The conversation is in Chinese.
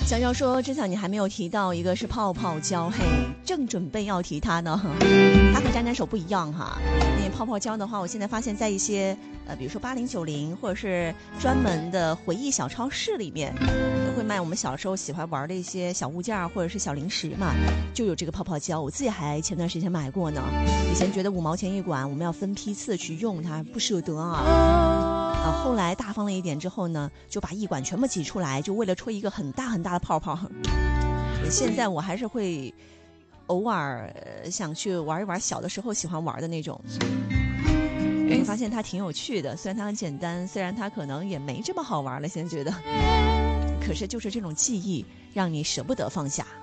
小妖说之前你还没有提到一个是泡泡胶，嘿，正准备要提它呢。它和沾沾手不一样哈。那泡泡胶的话，我现在发现在一些比如说8090或者是专门的回忆小超市里面，会卖我们小时候喜欢玩的一些小物件或者是小零食嘛，就有这个泡泡胶。我自己还前段时间买过呢。以前觉得5毛钱一管，我们要分批次去用它，不舍得啊。后来大方了一点之后呢，就把一管全部挤出来，就为了吹一个很大很大的泡泡。现在我还是会偶尔想去玩一玩小的时候喜欢玩的那种。我发现它挺有趣的，虽然它很简单，虽然它可能也没这么好玩了，现在觉得，可是就是这种记忆让你舍不得放下。